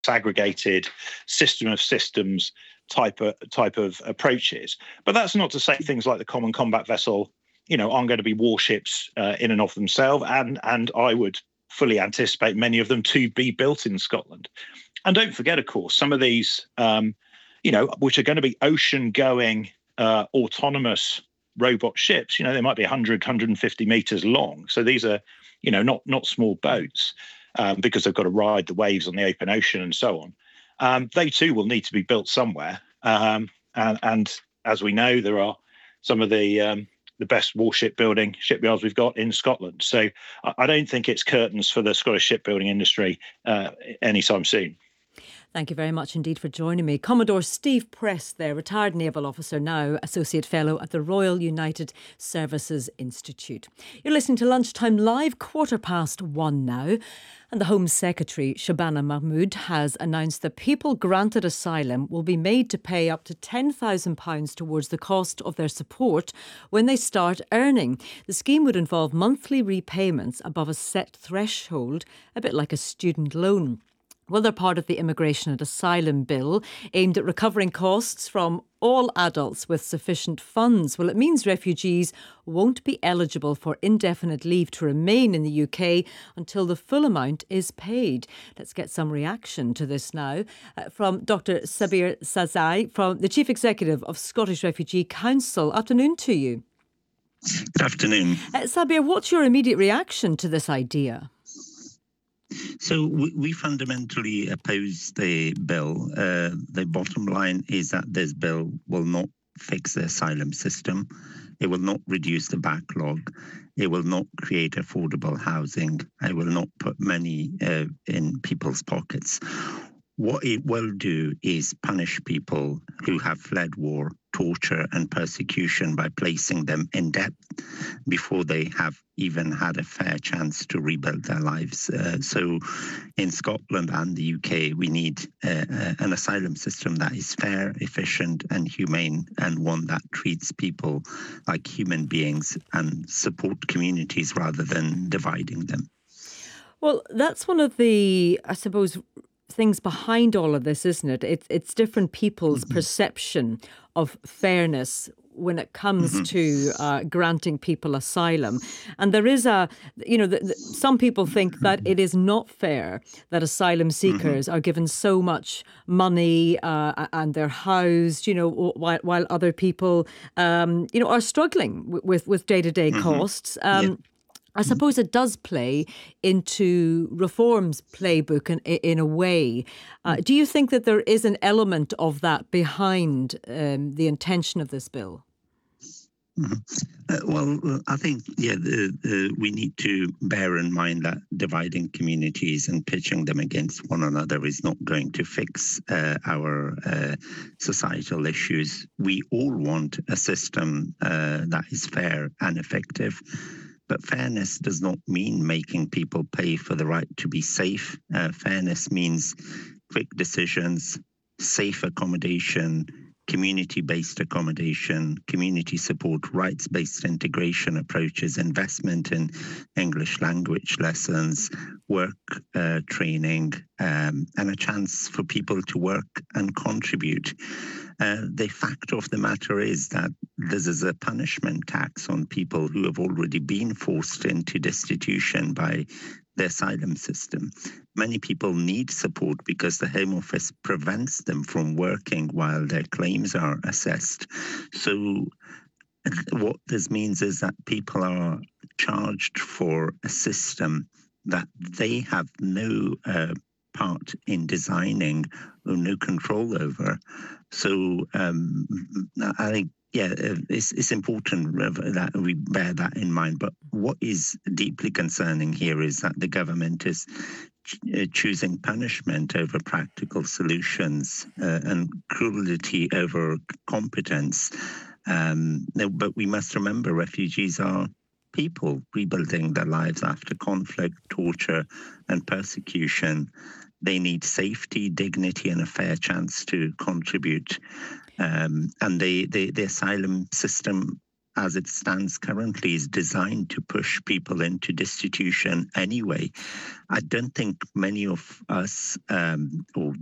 disaggregated system of systems type of approaches. But that's not to say things like the Common Combat Vessel, aren't going to be warships in and of themselves, and I would fully anticipate many of them to be built in Scotland. And don't forget, of course, some of these, which are going to be ocean-going autonomous robot ships. They might be 100, 150 meters long. So these are, not small boats because they've got to ride the waves on the open ocean and so on. They too will need to be built somewhere. And as we know, there are some of the best warship building shipyards we've got in Scotland. So I don't think it's curtains for the Scottish shipbuilding industry anytime soon. Thank you very much indeed for joining me. Commodore Steve Press there, retired naval officer, now Associate Fellow at the Royal United Services Institute. You're listening to Lunchtime Live, 1:15 now. And the Home Secretary, Shabana Mahmood, has announced that people granted asylum will be made to pay up to £10,000 towards the cost of their support when they start earning. The scheme would involve monthly repayments above a set threshold, a bit like a student loan. Well, they're part of the Immigration and Asylum Bill, aimed at recovering costs from all adults with sufficient funds. Well, it means refugees won't be eligible for indefinite leave to remain in the UK until the full amount is paid. Let's get some reaction to this now from Dr. Sabir Sazai, from the Chief Executive of Scottish Refugee Council. Afternoon to you. Good afternoon. Sabir, what's your immediate reaction to this idea? So we fundamentally oppose the bill. The bottom line is that this bill will not fix the asylum system. It will not reduce the backlog. It will not create affordable housing. It will not put money in people's pockets. What it will do is punish people who have fled war, torture and persecution by placing them in debt before they have even had a fair chance to rebuild their lives. So in Scotland and the UK, we need an asylum system that is fair, efficient and humane, and one that treats people like human beings and support communities rather than dividing them. Well, that's one of the, I suppose, things behind all of this, isn't it? It's different people's perception of fairness when it comes to granting people asylum. And there is some people think that it is not fair that asylum seekers are given so much money and they're housed, while other people, are struggling with day-to-day costs. I suppose it does play into reform's playbook in a way. Do you think that there is an element of that behind the intention of this bill? Well, I think, we need to bear in mind that dividing communities and pitching them against one another is not going to fix our societal issues. We all want a system that is fair and effective. But fairness does not mean making people pay for the right to be safe. Fairness means quick decisions, safe accommodation, community-based accommodation, community support, rights-based integration approaches, investment in English language lessons, work training, and a chance for people to work and contribute. The fact of the matter is that this is a punishment tax on people who have already been forced into destitution by the asylum system. Many people need support because the Home Office prevents them from working while their claims are assessed. So what this means is that people are charged for a system that they have no part in designing or no control over. So I think, it's important that we bear that in mind. But what is deeply concerning here is that the government is choosing punishment over practical solutions and cruelty over competence. But we must remember refugees are people rebuilding their lives after conflict, torture and persecution. They need safety, dignity and a fair chance to contribute. And the asylum system as it stands currently, is designed to push people into destitution anyway. I don't think many of us, or